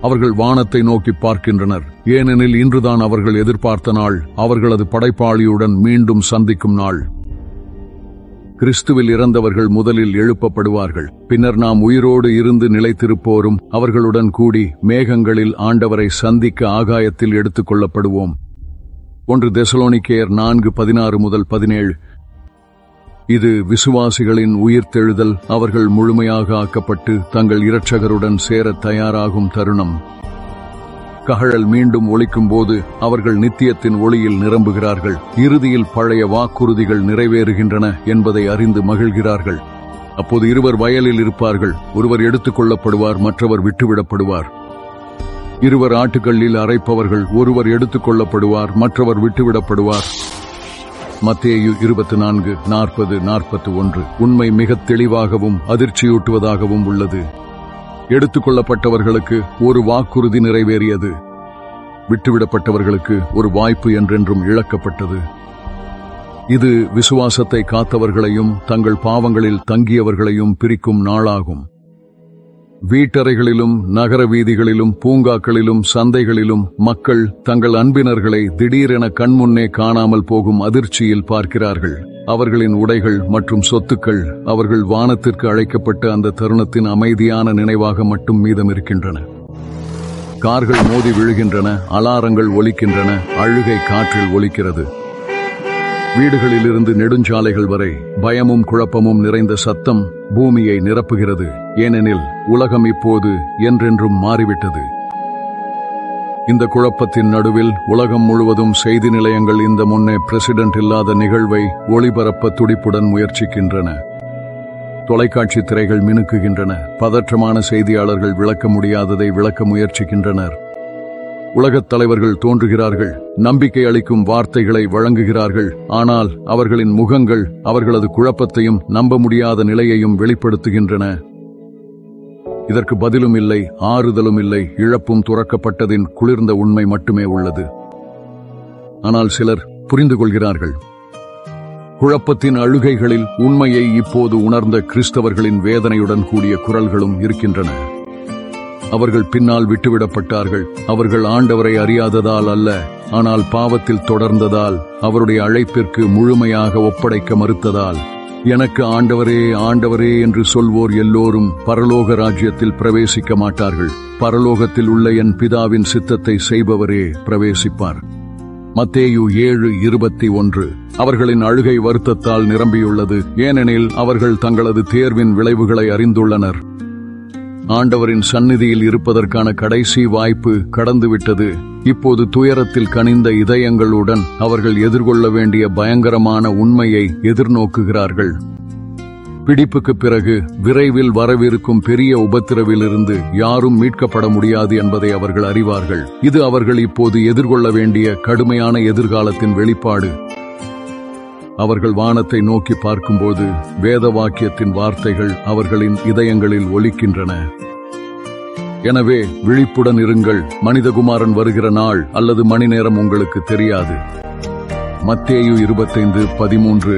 அவர்கள் வானத்தை நோக்கி பார்க்கின்றனர், ஏனெனில் இன்றுதான் அவர்கள் எதிர்பார்த்த நாள், அவர்களது படைப்பாளியுடன் மீண்டும் சந்திக்கும் நாள். கிறிஸ்துவில் இறந்தவர்கள் முதலில் எழுப்பப்படுவார்கள். பின்னர் நாம் உயிரோடு இருந்து நிலைத்திருப்போரும் அவர்களுடன் கூடி மேகங்களில் ஆண்டவரை சந்திக்க ஆகாயத்தில் எடுத்துக் கொள்ளப்படுவோம். 1 தெசலோனிக்கேயர் 4:16-17. இது விசுவாசிகளின் உயிர்த்தெழுதல், அவர்கள் முழுமையாக ஆக்கப்பட்டு தங்கள் இரட்சகருடன் சேர தயாராகும் தருணம். கழல் மீண்டும் ஒலிக்கும் போது அவர்கள் நித்தியத்தின் ஒளியில் நிரம்புகிறார்கள். இறுதியில் பழைய வாக்குறுதிகள் நிறைவேறுகின்றன என்பதை அறிந்து மகிழ்கிறார்கள். அப்போது இருவர் வயலில் இருப்பார்கள், ஒருவர் எடுத்துக் கொள்ளப்படுவார், மற்றவர் விட்டுவிடப்படுவார். இருவர் ஆட்டுக்கல்லில் அரைப்பவர்கள், ஒருவர் எடுத்துக் கொள்ளப்படுவார், மற்றவர் விட்டுவிடப்படுவார். மத்தேயு 24:40-41. உண்மை மிக தெளிவாகவும் அதிர்ச்சியூட்டுவதாகவும் உள்ளது. எடுத்துக் கொள்ளப்பட்டவர்களுக்கு ஒரு வாக்குறுதி நிறைவேறியது, விட்டுவிடப்பட்டவர்களுக்கு ஒரு வாய்ப்பு என்றென்றும் இழக்கப்பட்டது. இது விசுவாசத்தை காத்தவர்களையும் தங்கள் பாவங்களில் தங்கியவர்களையும் பிரிக்கும் நாளாகும். வீட்டறைகளிலும் நகர வீதிகளிலும் பூங்காக்களிலும் சந்தைகளிலும் மக்கள் தங்கள் அன்பினர்களை திடீரென கண்முன்னே காணாமல் போகும் அதிர்ச்சியில் பார்க்கிறார்கள். அவர்களின் உடைகள் மற்றும் சொத்துக்கள் அவர்கள் வானத்திற்கு அழைக்கப்பட்ட அந்த தருணத்தின் அமைதியான நினைவாக மட்டும் மீதமிருக்கின்றன. கார்கள் மோதி விழுகின்றன, அலாரங்கள் ஒலிக்கின்றன, அழுகை காற்றில் ஒலிக்கிறது. வீடுகளிலிருந்து நெடுஞ்சாலைகள் வரை பயமும் குழப்பமும் நிறைந்த சத்தம் பூமியை நிரப்புகிறது. ஏனெனில் உலகம் இப்போது என்றென்றும் மாறிவிட்டது. இந்த குழப்பத்தின் நடுவில் உலகம் முழுவதும் செய்தி நிலையங்கள் இந்த முன்னே பிரசிடென்ட் இல்லாத நிகழ்வை ஒளிபரப்ப துடிப்புடன் முயற்சிக்கின்றன. தொலைக்காட்சி திரைகள் மினுக்குகின்றன. பதற்றமான செய்தியாளர்கள் விளக்க முடியாததை விளக்க முயற்சிக்கின்றனர். உலகத் தலைவர்கள் தோன்றுகிறார்கள், நம்பிக்கை அளிக்கும் வார்த்தைகளை வழங்குகிறார்கள். ஆனால் அவர்களின் முகங்கள் அவர்களது குழப்பத்தையும் நம்ப முடியாத நிலையையும் வெளிப்படுத்துகின்றன. இதற்கு பதிலும் இல்லை, ஆறுதலும் இல்லை, இழப்பும் துறக்கப்பட்டதின் குளிர்ந்த உண்மை மட்டுமே உள்ளது. ஆனால் சிலர் புரிந்து கொள்கிறார்கள். குழப்பத்தின் அழுகைகளில் உண்மையை இப்போது உணர்ந்த கிறிஸ்தவர்களின் வேதனையுடன் கூடிய குரல்களும் இருக்கின்றன. அவர்கள் பின்னால் விட்டுவிடப்பட்டார்கள். அவர்கள் ஆண்டவரை அறியாததால் அல்ல, ஆனால் பாவத்தில் தொடர்ந்ததால், அவருடைய அழைப்பிற்கு முழுமையாக ஒப்படைக்க மறுத்ததால். எனக்கு ஆண்டவரே ஆண்டவரே என்று சொல்வோர் எல்லோரும் பரலோக ராஜ்யத்தில் பிரவேசிக்க மாட்டார்கள். பரலோகத்தில் உள்ள என் பிதாவின் சித்தத்தை செய்பவரே பிரவேசிப்பார். மத்தேயு 7:21. அவர்களின் அழுகை வருத்தத்தால் நிரம்பியுள்ளது, ஏனெனில் அவர்கள் தங்களது தேர்வின் விளைவுகளை அறிந்துள்ளனர். ஆண்டவரின் சந்நிதியில் இருப்பதற்கான கடைசி வாய்ப்பு கடந்துவிட்டது. இப்போது துயரத்தில் கனிந்த இதயங்களுடன் அவர்கள் எதிர்கொள்ள வேண்டிய பயங்கரமான உண்மையை எதிர்நோக்குகிறார்கள். பிடிப்புக்கு பிறகு விரைவில் வரவிருக்கும் பெரிய உபத்திரவிலிருந்து யாரும் மீட்கப்பட முடியாது என்பதை அவர்கள் அறிவார்கள். இது அவர்கள் இப்போது எதிர்கொள்ள வேண்டிய கடுமையான எதிர்காலத்தின் வெளிப்பாடு. அவர்கள் வானத்தை நோக்கி பார்க்கும்போது வேத வாக்கியத்தின் வார்த்தைகள் அவர்களின் இதயங்களில் ஒலிக்கின்றன. எனவே விழிப்புடன் இருங்கள், மனிதகுமாரன் வருகிற நாள் அல்லது மணி நேரம் உங்களுக்கு தெரியாது. மத்தேயு 25:13.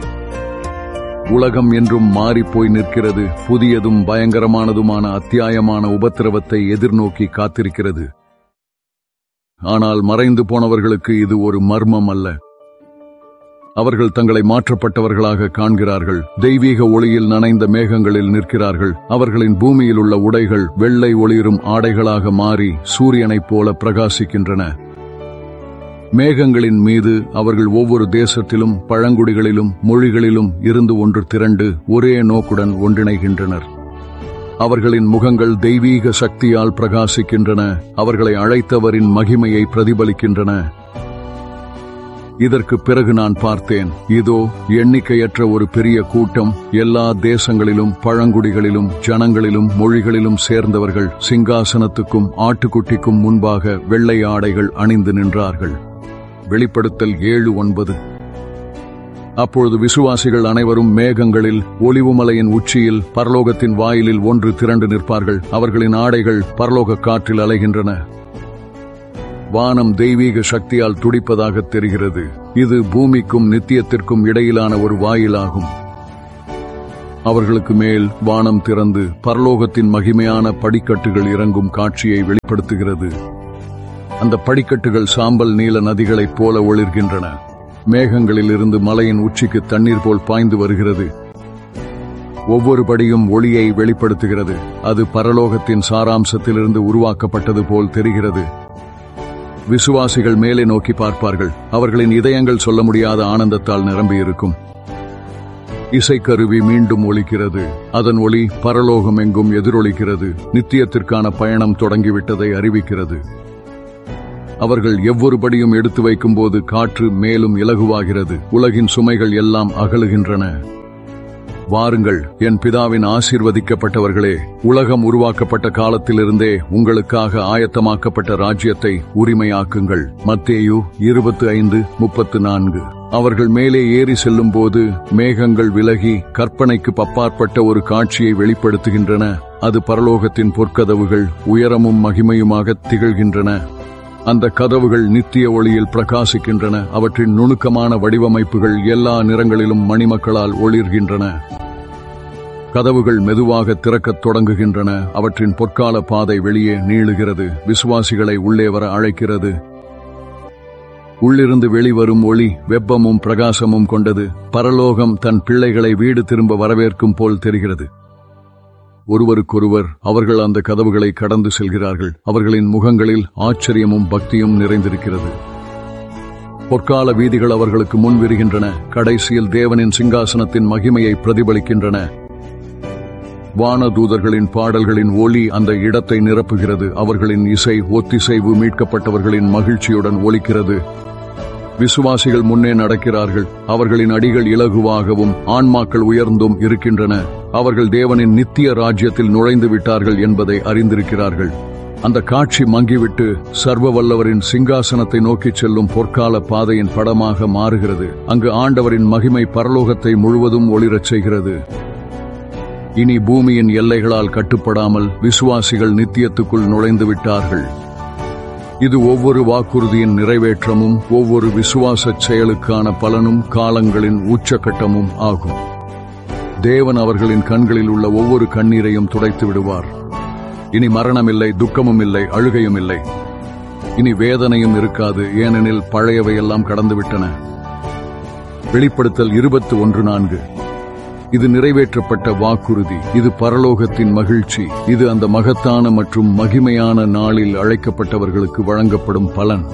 உலகம் என்றும் மாறிப்போய் நிற்கிறது. புதியதும் பயங்கரமானதுமான அத்தியாயமான உபத்திரவத்தை எதிர்நோக்கி காத்திருக்கிறது. ஆனால் மறைந்து போனவர்களுக்கு இது ஒரு மர்மம் அல்ல. அவர்கள் தங்களை மாற்றப்பட்டவர்களாக காண்கிறார்கள். தெய்வீக ஒளியில் நனைந்த மேகங்களில் நிற்கிறார்கள். அவர்களின் பூமியில் உள்ள உடைகள் வெள்ளை ஒளிரும் ஆடைகளாக மாறி சூரியனைப் போல பிரகாசிக்கின்றன. மேகங்களின் மீது அவர்கள் ஒவ்வொரு தேசத்திலும் பழங்குடிகளிலும் மொழிகளிலும் இருந்து ஒன்று திரண்டு ஒரே நோக்குடன் ஒன்றிணைகின்றனர். அவர்களின் முகங்கள் தெய்வீக சக்தியால் பிரகாசிக்கின்றன. அவர்களை அழைத்தவரின் மகிமையை பிரதிபலிக்கின்றன. இதற்கு பிறகு நான் பார்த்தேன், இதோ எண்ணிக்கையற்ற ஒரு பெரிய கூட்டம், எல்லா தேசங்களிலும் பழங்குடிகளிலும் ஜனங்களிலும் மொழிகளிலும் சேர்ந்தவர்கள் சிங்காசனத்துக்கும் ஆட்டுக்குட்டிக்கும் முன்பாக வெள்ளை ஆடைகள் அணிந்து நின்றார்கள். வெளிப்படுத்தல் 7:9. அப்பொழுது விசுவாசிகள் அனைவரும் மேகங்களில் ஒலிவுமலையின் உச்சியில் பரலோகத்தின் வாயிலில் ஒன்று திரண்டு நிற்பார்கள். அவர்களின் ஆடைகள் பரலோக காற்றில் அலைகின்றன. வானம் தெய்வீக சக்தியால் துடிப்பதாக தெரிகிறது. இது பூமிக்கும் நித்தியத்திற்கும் இடையிலான ஒரு வாயிலாகும். அவர்களுக்கு மேல் வானம் திறந்து பரலோகத்தின் மகிமையான படிக்கட்டுகள் இறங்கும் காட்சியை வெளிப்படுத்துகிறது. அந்த படிக்கட்டுகள் சாம்பல் நீல நதிகளைப் போல ஒளிர்கின்றன. மேகங்களில் இருந்து மலையின் உச்சிக்கு தண்ணீர் போல் பாய்ந்து வருகிறது. ஒவ்வொரு படியும் ஒளியை வெளிப்படுத்துகிறது. அது பரலோகத்தின் சாராம்சத்திலிருந்து உருவாக்கப்பட்டது போல் தெரிகிறது. விசுவாசிகள் மேலே நோக்கி பார்ப்பார்கள். அவர்களின் இதயங்கள் சொல்ல முடியாத ஆனந்தத்தால் நிரம்பியிருக்கும். இசைக்கருவி மீண்டும் ஒலிக்கிறது. அதன் ஒளி பரலோகம் எங்கும் எதிரொலிக்கிறது. நித்தியத்திற்கான பயணம் தொடங்கிவிட்டதை அறிவிக்கிறது. அவர்கள் எவ்வொருபடியும் எடுத்து வைக்கும் போது காற்று மேலும் இலகுவாகிறது. உலகின் சுமைகள் எல்லாம் அகலுகின்றன. வாருங்கள், என் பிதாவின் ஆசீர்வதிக்கப்பட்டவர்களே, உலகம் உருவாக்கப்பட்ட காலத்திலிருந்தே உங்களுக்காக ஆயத்தமாக்கப்பட்ட ராஜ்யத்தை உரிமையாக்குங்கள். மத்தேயு 25:34. அவர்கள் மேலே ஏறி செல்லும் போது மேகங்கள் விலகி கற்பனைக்கு அப்பாற்பட்ட ஒரு காட்சியை வெளிப்படுத்துகின்றன. அது பரலோகத்தின் பொற்கதவுகள் உயரமும் மகிமையுமாக திகழ்கின்றன. அந்த கதவுகள் நித்திய ஒளியில் பிரகாசிக்கின்றன. அவற்றின் நுணுக்கமான வடிவமைப்புகள் எல்லா நிறங்களிலும் மணிமக்களால் ஒளிர்கின்றன. கதவுகள் மெதுவாக திறக்கத் தொடங்குகின்றன. அவற்றின் பொற்கால பாதை வெளியே நீளுகிறது. விசுவாசிகளை உள்ளே வர அழைக்கிறது. உள்ளிருந்து வெளிவரும் ஒளி வெப்பமும் பிரகாசமும் கொண்டது. பரலோகம் தன் பிள்ளைகளை வீடு திரும்ப வரவேற்கும் போல் தெரிகிறது. ஒருவருக்கொருவர் அவர்கள் அந்த கதவுகளை கடந்து செல்கிறார்கள். அவர்களின் முகங்களில் ஆச்சரியமும் பக்தியும் நிறைந்திருக்கிறது. பொற்கால வீதிகள் அவர்களுக்கு முன் விரிகின்றன. கடைசியில் தேவனின் சிங்காசனத்தின் மகிமையை பிரதிபலிக்கின்றன. வானதூதர்களின் பாடல்களின் ஒளி அந்த இடத்தை நிரப்புகிறது. அவர்களின் இசை ஒத்திசைவு மீட்கப்பட்டவர்களின் மகிழ்ச்சியுடன் ஒலிக்கிறது. விசுவாசிகள் முன்னே நடக்கிறார்கள். அவர்களின் அடிகள் இலகுவாகவும் ஆன்மாக்கள் உயர்ந்தும் இருக்கின்றன. அவர்கள் தேவனின் நித்திய ராஜ்யத்தில் நுழைந்து விட்டார்கள் என்பதை அறிந்திருக்கிறார்கள். அந்த காட்சி மங்கிவிட்டு சர்வ வல்லவரின் சிங்காசனத்தை நோக்கிச் செல்லும் பொற்கால பாதையின் படமாக மாறுகிறது. அங்கு ஆண்டவரின் மகிமை பரலோகத்தை முழுவதும் ஒளிரச் செய்கிறது. இனி பூமியின் எல்லைகளால் கட்டுப்படாமல் விசுவாசிகள் நித்தியத்துக்குள் நுழைந்து விட்டார்கள். இது ஒவ்வொரு வாக்குறுதியின் நிறைவேற்றமும் ஒவ்வொரு விசுவாச செயலுக்கான பலனும் காலங்களின் உச்சக்கட்டமும் ஆகும். தேவன் அவர்களின் கண்களில் உள்ள ஒவ்வொரு கண்ணீரையும் துடைத்து விடுவார். இனி மரணமில்லை, துக்கமும் இல்லை, அழுகையும் இல்லை. இனி வேதனையும் இருக்காது, ஏனெனில் பழையவையெல்லாம் கடந்துவிட்டன. வெளிப்படுத்தல் 21:4. இது நிறைவேற்றப்பட்ட வாக்குறுதி. இது பரலோகத்தின் மகிழ்ச்சி. இது அந்த மகத்தான மற்றும் மகிமையான நாளில் அழைக்கப்பட்டவர்களுக்கு வழங்கப்படும் பலன்.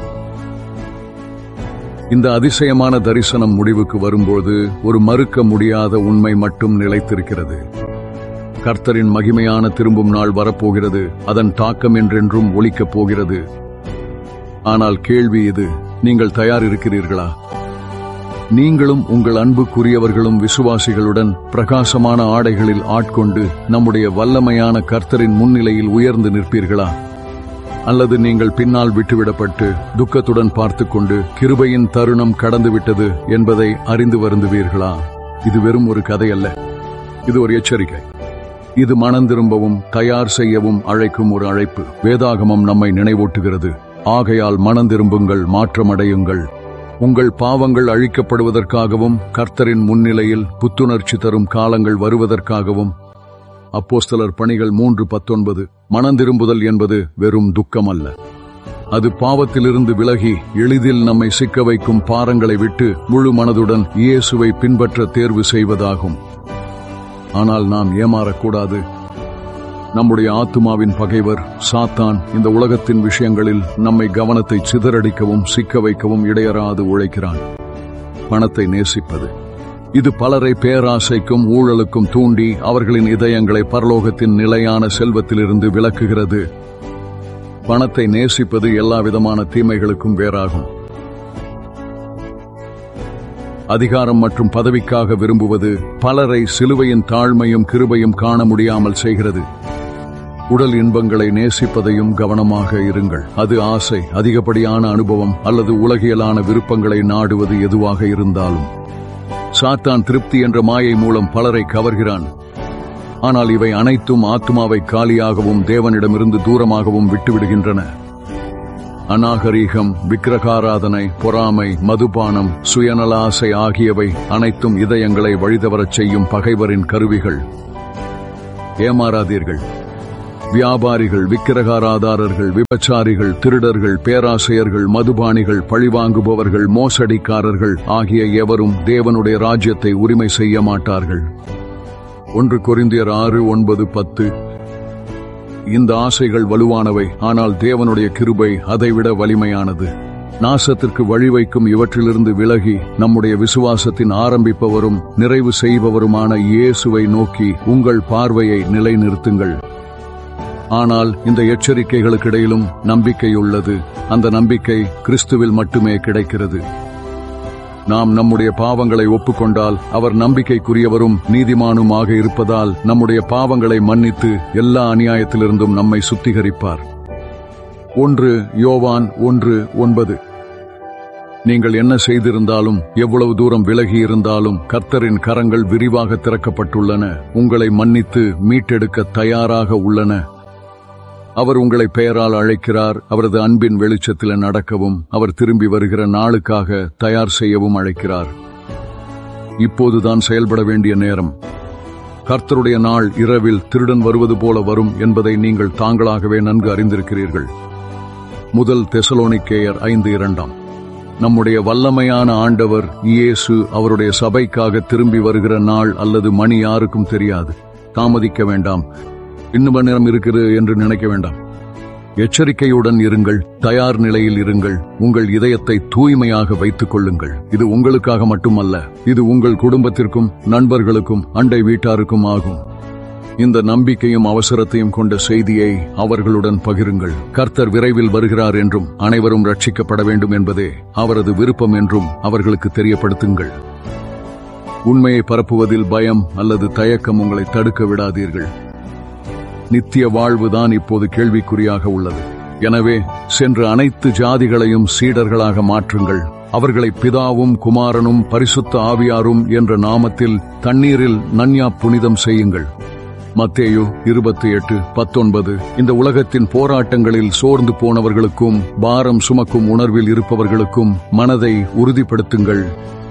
இந்த அதிசயமான தரிசனம் முடிவுக்கு வரும்போது ஒரு மறுக்க முடியாத உண்மை மட்டும் நிலைத்திருக்கிறது. கர்த்தரின் மகிமையான திரும்பும் நாள் வரப்போகிறது. அதன் தாக்கம் என்றென்றும் ஒலிக்கப் போகிறது. ஆனால் கேள்வி இது: நீங்கள் தயார் இருக்கிறீர்களா? நீங்களும் உங்கள் அன்புக்குரியவர்களும் விசுவாசிகளுடன் பிரகாசமான ஆடைகளில் ஆட்கொண்டு நம்முடைய வல்லமையான கர்த்தரின் முன்னிலையில் உயர்ந்து நிற்பீர்களா? அல்லது நீங்கள் பின்னால் விட்டுவிடப்பட்டு துக்கத்துடன் பார்த்துக்கொண்டு கிருபையின் தருணம் கடந்துவிட்டது என்பதை அறிந்து வருந்துவீர்களா? இது வெறும் ஒரு கதை அல்ல, இது ஒரு எச்சரிக்கை. இது மனந்திரும்பவும் தயார் செய்யவும் அழைக்கும் ஒரு அழைப்பு. வேதாகமம் நம்மை நினைவூட்டுகிறது. ஆகையால் மனந்திரும்புங்கள், மாற்றமடையுங்கள். உங்கள் பாவங்கள் அழிக்கப்படுவதற்காகவும் கர்த்தரின் முன்னிலையில் புத்துணர்ச்சி தரும் காலங்கள் வருவதற்காகவும். அப்போஸ்தலர் பணிகள் 3:19. மனந்திரும்புதல் என்பது வெறும் துக்கம் அல்ல. அது பாவத்திலிருந்து விலகி எளிதில் நம்மை சிக்க வைக்கும் பாரங்களை விட்டு முழு மனதுடன் இயேசுவை பின்பற்ற தேர்வு செய்வதாகும். ஆனால் நாம் ஏமாறக்கூடாது. நம்முடைய ஆத்துமாவின் பகைவர் சாத்தான் இந்த உலகத்தின் விஷயங்களில் நம்மை கவனத்தை சிதறடிக்கவும் சிக்க வைக்கவும் இடையறாது உழைக்கிறான். பணத்தை நேசிப்பது இது பலரை பேராசைக்கும் ஊழலுக்கும் தூண்டி அவர்களின் இதயங்களை பரலோகத்தின் நிலையான செல்வத்திலிருந்து விலக்குகிறது. பணத்தை நேசிப்பது எல்லாவிதமான தீமைகளுக்கும் வேறாகும். அதிகாரம் மற்றும் பதவிக்காக விரும்புவது பலரை சிலுவையின் தாழ்மையும் கிருபையும் காண முடியாமல் செய்கிறது. உடல் இன்பங்களை நேசிப்பதையும் கவனமாக இருங்கள். அது ஆசை, அதிகப்படியான அனுபவம் அல்லது உலகியலான விருப்பங்களை நாடுவது எதுவாக இருந்தாலும். சாத்தான் திருப்தி என்ற மாயை மூலம் பலரை கவர்கிறான். ஆனால் இவை அனைத்தும் ஆத்துமாவை காலியாகவும் தேவனிடமிருந்து தூரமாகவும் விட்டுவிடுகின்றன. அநாகரீகம், விக்கிரகாராதனை, பொறாமை, மதுபானம், சுயநல ஆசை ஆகியவை அனைத்தும் இதயங்களை வழிதவரச் செய்யும் பகைவரின் கருவிகள். ஏமாறாதீர்கள். வியாபாரிகள், விக்கிரகாராதாரர்கள், விபச்சாரிகள், திருடர்கள், பேராசையர்கள், மதுபானிகள், பழிவாங்குபவர்கள், மோசடிக்காரர்கள் ஆகிய எவரும் தேவனுடைய ராஜ்யத்தை உரிமை செய்ய மாட்டார்கள். 1 கொரிந்தியர் 6:9-10. இந்த ஆசைகள் வலுவானவை, ஆனால் தேவனுடைய கிருபை அதைவிட வலிமையானது. நாசத்திற்கு வழிவைக்கும் இவற்றிலிருந்து விலகி நம்முடைய விசுவாசத்தின் ஆரம்பிப்பவரும் நிறைவு செய்பவருமான இயேசுவை நோக்கி உங்கள் பார்வையை நிலைநிறுத்துங்கள். ஆனால் இந்த எச்சரிக்கைகளுக்கிடையிலும் நம்பிக்கை உள்ளது. அந்த நம்பிக்கை கிறிஸ்துவில் மட்டுமே கிடைக்கிறது. நாம் நம்முடைய பாவங்களை ஒப்புக்கொண்டால் அவர் நம்பிக்கைக்குரியவரும் நீதிமானுமாக இருப்பதால் நம்முடைய பாவங்களை மன்னித்து எல்லா அநியாயத்திலிருந்தும் நம்மை சுத்திகரிப்பார். 1 யோவான் 1:9. நீங்கள் என்ன செய்திருந்தாலும், எவ்வளவு தூரம் விலகி இருந்தாலும் கர்த்தரின் கரங்கள் விரிவாக திறக்கப்பட்டுள்ளன, உங்களை மன்னித்து மீட்டெடுக்க தயாராக உள்ளன. அவர் உங்களை பெயரால் அழைக்கிறார். அவரது அன்பின் வெளிச்சத்தில் நடக்கவும் அவர் திரும்பி வருகிற நாளுக்காக தயார் செய்யவும் அழைக்கிறார். இப்போதுதான் செயல்பட வேண்டிய நேரம். கர்த்தருடைய நாள் இரவில் திருடன் வருவது போல வரும் என்பதை நீங்கள் தாங்களாகவே நன்கு அறிந்திருக்கிறீர்கள். 1 தெசலோனிக்கேயர் 5:2. நம்முடைய வல்லமையான ஆண்டவர் இயேசு அவருடைய சபைக்காக திரும்பி வருகிற நாள் அல்லது மணி யாருக்கும் தெரியாது. தாமதிக்க வேண்டாம். இன்னும் நேரம் இருக்கிறது என்று நினைக்க வேண்டாம். எச்சரிக்கையுடன் இருங்கள். தயார் நிலையில் இருங்கள். உங்கள் இதயத்தை தூய்மையாக வைத்துக் கொள்ளுங்கள். இது உங்களுக்காக மட்டுமல்ல, இது உங்கள் குடும்பத்திற்கும் நண்பர்களுக்கும் அண்டை வீட்டாருக்கும் ஆகும். இந்த நம்பிக்கையும் அவசரத்தையும் கொண்ட செய்தியை அவர்களுடன் பகிருங்கள். கர்த்தர் விரைவில் வருகிறார் என்றும் அனைவரும் ரட்சிக்கப்பட வேண்டும் என்பதே அவரது விருப்பம் என்றும் அவர்களுக்கு தெரியப்படுத்துங்கள். உண்மையை பரப்புவதில் பயம் அல்லது தயக்கம் உங்களை தடுக்க விடாதீர்கள். நித்திய வாழ்வுதான் இப்போது கேள்விக்குறியாக உள்ளது. எனவே சென்று அனைத்து ஜாதிகளையும் சீடர்களாக மாற்றுங்கள். அவர்களை பிதாவும் குமாரனும் பரிசுத்த ஆவியாரும் என்ற நாமத்தில் தண்ணீரில் நன்யா புனிதம் செய்யுங்கள். மத்தேயு 28:19. இந்த உலகத்தின் போராட்டங்களில் சோர்ந்து போனவர்களுக்கும் பாரம் சுமக்கும் உணர்வில் இருப்பவர்களுக்கும் மனதை உறுதிப்படுத்துங்கள்.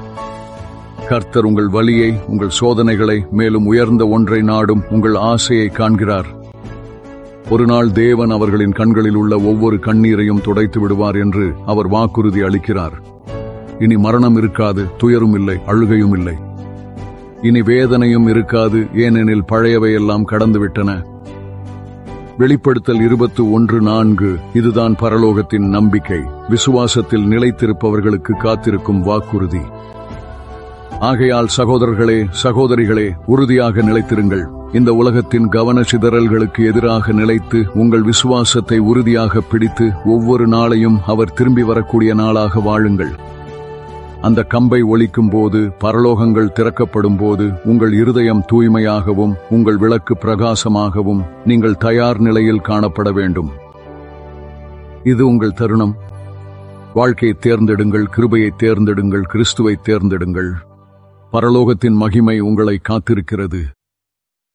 கர்த்தர் உங்கள் வலியை, உங்கள் சோதனைகளை, மேலும் உயர்ந்த ஒன்றை நாடும் உங்கள் ஆசையை காண்கிறார். ஒரு நாள் தேவன் அவர்களின் கண்களில் உள்ள ஒவ்வொரு கண்ணீரையும் துடைத்து விடுவார் என்று அவர் வாக்குறுதி அளிக்கிறார். இனி மரணம் இருக்காது, துயரும் இல்லை, அழுகையும் இல்லை. இனி வேதனையும் இருக்காது, ஏனெனில் பழையவையெல்லாம் கடந்துவிட்டன. வெளிப்படுத்தல் 21:4. இதுதான் பரலோகத்தின் நம்பிக்கை, விசுவாசத்தில் நிலைத்திருப்பவர்களுக்கு காத்திருக்கும் வாக்குறுதி. ஆகையால் சகோதரர்களே, சகோதரிகளே, உறுதியாக நிலைத்திருங்கள். இந்த உலகத்தின் கவன சிதறல்களுக்கு எதிராக நிலைத்து உங்கள் விசுவாசத்தை உறுதியாக பிடித்து ஒவ்வொரு நாளையும் அவர் திரும்பி வரக்கூடிய நாளாக வாழுங்கள். அந்த கம்பை ஒலிக்கும் போது, பரலோகங்கள் திறக்கப்படும் போது உங்கள் இருதயம் தூய்மையாகவும் உங்கள் விளக்கு பிரகாசமாகவும் நீங்கள் தயார் நிலையில் காணப்பட வேண்டும். இது உங்கள் தருணம். வாழ்க்கையை தேர்ந்தெடுங்கள், கிருபையை தேர்ந்தெடுங்கள், கிறிஸ்துவை தேர்ந்தெடுங்கள். பரலோகத்தின் மகிமை உங்களை காத்திருக்கிறது.